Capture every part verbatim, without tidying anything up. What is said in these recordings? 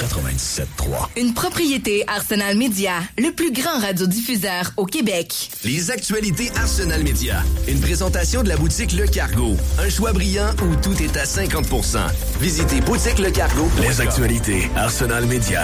quatre-vingt-dix-sept trois. Une propriété Arsenal Média, le plus grand radiodiffuseur au Québec. Les actualités Arsenal Média. Une présentation de la boutique Le Cargo. Un choix brillant où tout est à cinquante pour cent. Visitez boutique le cargo. Les actualités Arsenal Média.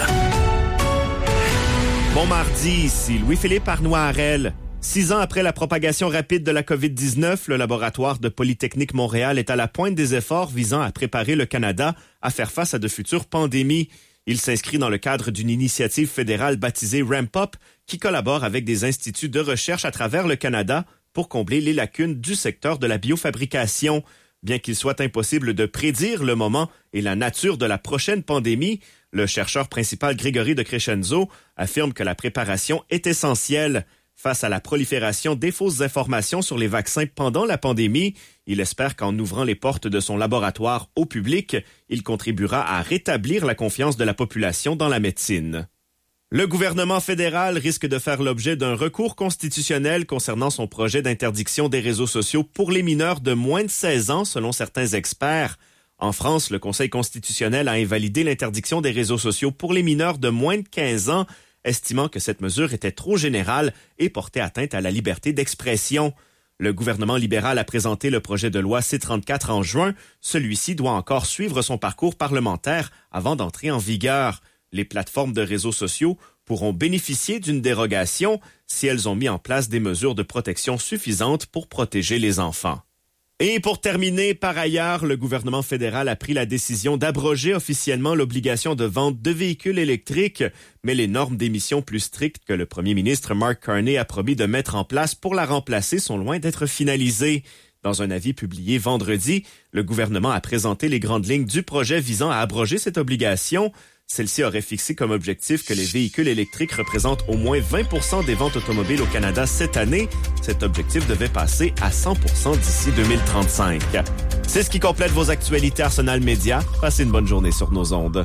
Bon mardi, ici Louis-Philippe Arnois-Harel. Six ans après la propagation rapide de la covid dix-neuf, le laboratoire de Polytechnique Montréal est à la pointe des efforts visant à préparer le Canada à faire face à de futures pandémies. Il s'inscrit dans le cadre d'une initiative fédérale baptisée Ramp Up qui collabore avec des instituts de recherche à travers le Canada pour combler les lacunes du secteur de la biofabrication. Bien qu'il soit impossible de prédire le moment et la nature de la prochaine pandémie, le chercheur principal Grégory de Crescenzo affirme que la préparation est essentielle. Face à la prolifération des fausses informations sur les vaccins pendant la pandémie, il espère qu'en ouvrant les portes de son laboratoire au public, il contribuera à rétablir la confiance de la population dans la médecine. Le gouvernement fédéral risque de faire l'objet d'un recours constitutionnel concernant son projet d'interdiction des réseaux sociaux pour les mineurs de moins de seize ans, selon certains experts. En France, le Conseil constitutionnel a invalidé l'interdiction des réseaux sociaux pour les mineurs de moins de quinze ans, estimant que cette mesure était trop générale et portait atteinte à la liberté d'expression. Le gouvernement libéral a présenté le projet de loi C trente-quatre en juin. Celui-ci doit encore suivre son parcours parlementaire avant d'entrer en vigueur. Les plateformes de réseaux sociaux pourront bénéficier d'une dérogation si elles ont mis en place des mesures de protection suffisantes pour protéger les enfants. Et pour terminer, par ailleurs, le gouvernement fédéral a pris la décision d'abroger officiellement l'obligation de vente de véhicules électriques, mais les normes d'émissions plus strictes que le premier ministre Mark Carney a promis de mettre en place pour la remplacer sont loin d'être finalisées. Dans un avis publié vendredi, le gouvernement a présenté les grandes lignes du projet visant à abroger cette obligation. Celle-ci aurait fixé comme objectif que les véhicules électriques représentent au moins vingt pour cent des ventes automobiles au Canada cette année. Cet objectif devait passer à cent pour cent d'ici deux mille trente-cinq. C'est ce qui complète vos actualités Arsenal Média. Passez une bonne journée sur nos ondes.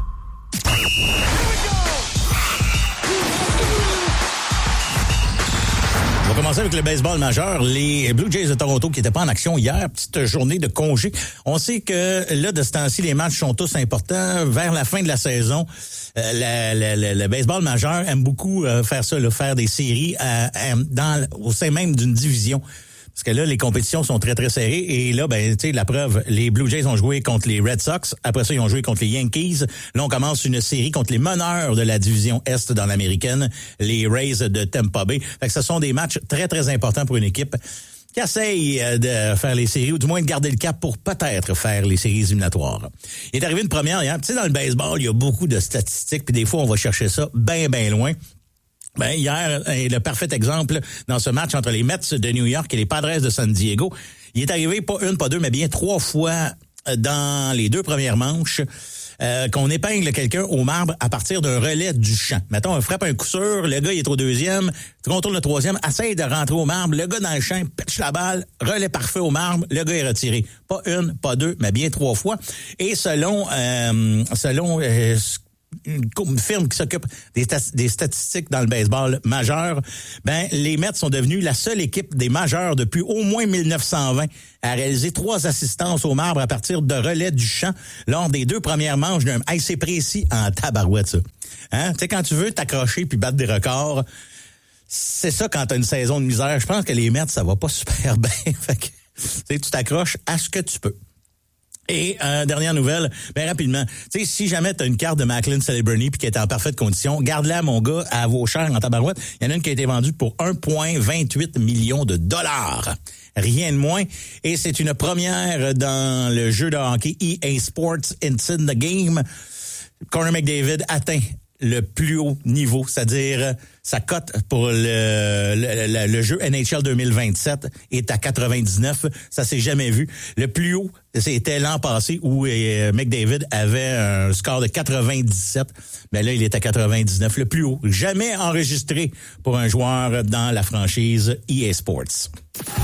On va commencer avec le baseball majeur. Les Blue Jays de Toronto qui n'étaient pas en action hier, petite journée de congé. On sait que là, de ce temps-ci, les matchs sont tous importants. Vers la fin de la saison, euh, la, la, la, le baseball majeur aime beaucoup euh, faire ça, là, faire des séries euh, euh, dans, au sein même d'une division. Parce que là, les compétitions sont très, très serrées. Et là, ben, tu sais, la preuve, les Blue Jays ont joué contre les Red Sox. Après ça, ils ont joué contre les Yankees. Là, on commence une série contre les meneurs de la division Est dans l'américaine, les Rays de Tampa Bay. Fait que ce sont des matchs très, très importants pour une équipe qui essaye de faire les séries, ou du moins de garder le cap pour peut-être faire les séries éliminatoires. Il est arrivé une première hier. Tu sais, dans le baseball, il y a beaucoup de statistiques, puis des fois, on va chercher ça bien, bien loin. Ben, hier, le parfait exemple dans ce match entre les Mets de New York et les Padres de San Diego. Il est arrivé pas une, pas deux, mais bien trois fois dans les deux premières manches euh, qu'on épingle quelqu'un au marbre à partir d'un relais du champ. Mettons, on frappe un coup sûr, le gars il est au deuxième, contourne le troisième, essaye de rentrer au marbre, le gas dans le champ, pitch la balle, relais parfait au marbre, le gars est retiré. Pas une, pas deux, mais bien trois fois. Et selon euh, selon euh, Une, une firme qui s'occupe des, des statistiques dans le baseball majeur, ben les Mets sont devenus la seule équipe des majeurs depuis au moins mille neuf cent vingt à réaliser trois assistances au marbre à partir de relais du champ lors des deux premières manches d'un... Hey, c'est précis en tabarouette, ça. Hein? Tu sais, quand tu veux t'accrocher puis battre des records, c'est ça quand t'as une saison de misère. Je pense que les Mets, ça va pas super bien. Fait que, tu t'accroches à ce que tu peux. Et euh, dernière nouvelle, bien rapidement, tu sais, si jamais tu as une carte de Macklin Celebrity puis qui est en parfaite condition, garde-la, mon gars, à vos chers en tabarouette. Il y en a une qui a été vendue pour un virgule vingt-huit millions de dollars. Rien de moins. Et c'est une première dans le jeu de hockey E A Sports Inside the Game. Connor McDavid atteint le plus haut niveau, c'est-à-dire sa cote pour le, le, le, le jeu N H L deux mille vingt-sept est à quatre-vingt-dix-neuf. Ça s'est jamais vu. Le plus haut, c'était l'an passé où euh, McDavid avait un score de quatre-vingt-dix-sept. Mais là, il est à quatre-vingt-dix-neuf. Le plus haut jamais enregistré pour un joueur dans la franchise E A Sports.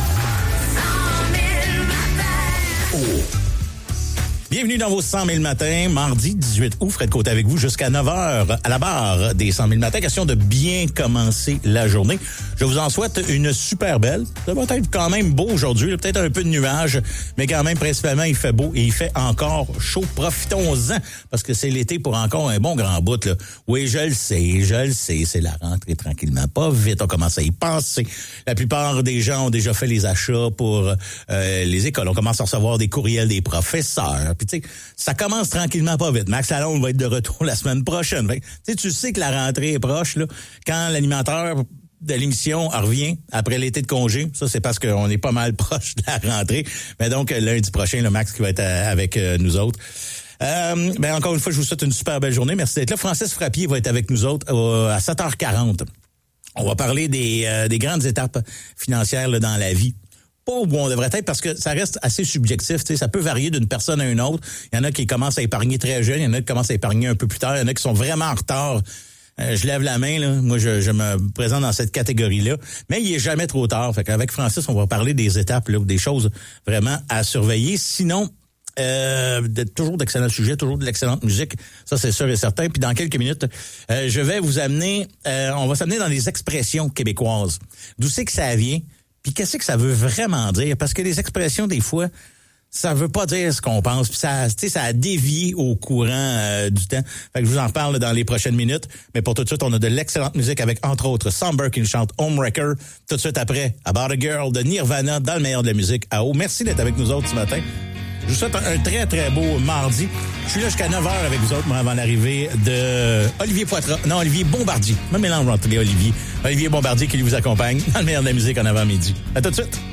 Oh. Bienvenue dans vos cent mille matins, mardi dix-huit août. Fred Côté avec vous jusqu'à neuf heures à la barre des cent mille matins. Question de bien commencer la journée. Je vous en souhaite une super belle. Ça va être quand même beau aujourd'hui, là, peut-être un peu de nuages, mais quand même, principalement, il fait beau et il fait encore chaud. Profitons-en, parce que c'est l'été pour encore un bon grand bout, là. Oui, je le sais, je le sais, c'est la rentrée tranquillement, pas vite, on commence à y penser. La plupart des gens ont déjà fait les achats pour euh, les écoles. On commence à recevoir des courriels des professeurs. Puis tu sais, ça commence tranquillement pas vite. Max Lalonde va être de retour la semaine prochaine. Fait, tu sais que la rentrée est proche, là, quand l'animateur de l'émission revient après l'été de congé. Ça, c'est parce qu'on est pas mal proche de la rentrée. Mais donc, lundi prochain, le Max qui va être avec nous autres. Euh, ben encore une fois, je vous souhaite une super belle journée. Merci d'être là. Francis Frappier va être avec nous autres euh, à sept heures quarante. On va parler des, euh, des grandes étapes financières là, dans la vie. Pas où on devrait être, parce que ça reste assez subjectif. Tu sais, ça peut varier d'une personne à une autre. Il y en a qui commencent à épargner très jeune, il y en a qui commencent à épargner un peu plus tard, il y en a qui sont vraiment en retard. Euh, je lève la main, là. Moi, je, je me présente dans cette catégorie-là. Mais il est jamais trop tard. Fait qu'avec Francis, on va parler des étapes, là, des choses vraiment à surveiller. Sinon, euh, de, toujours d'excellents sujets, toujours de l'excellente musique. Ça, c'est sûr et certain. Puis dans quelques minutes, euh, je vais vous amener, euh, on va s'amener dans les expressions québécoises. D'où c'est que ça vient? Puis qu'est-ce que ça veut vraiment dire? Parce que les expressions, des fois, ça veut pas dire ce qu'on pense. Puis ça, tu sais, ça a dévié au courant euh, du temps. Fait que je vous en parle dans les prochaines minutes. Mais pour tout de suite, on a de l'excellente musique avec, entre autres, Somber qui nous chante Homewrecker. Tout de suite après, About a Girl de Nirvana dans le meilleur de la musique à eau. Merci d'être avec nous autres ce matin. Je vous souhaite un, un très, très beau mardi. Je suis là jusqu'à neuf heures avec vous autres, moi, avant l'arrivée de Olivier Poitras. Non, Olivier Bombardier. Je me mélange entre les Olivier. Olivier Bombardier qui lui vous accompagne dans le meilleur de la musique en avant-midi. À tout de suite.